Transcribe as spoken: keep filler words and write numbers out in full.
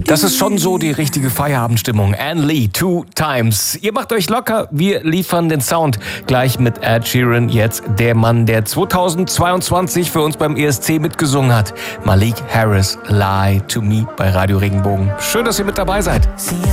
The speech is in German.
Das ist schon so die richtige Feierabendstimmung. Anne Lee, Two Times. Ihr macht euch locker, wir liefern den Sound. Gleich mit Ed Sheeran, jetzt der Mann, der zweitausendzweiundzwanzig für uns beim E S C mitgesungen hat. Malik Harris, Lie to Me bei Radio Regenbogen. Schön, dass ihr mit dabei seid.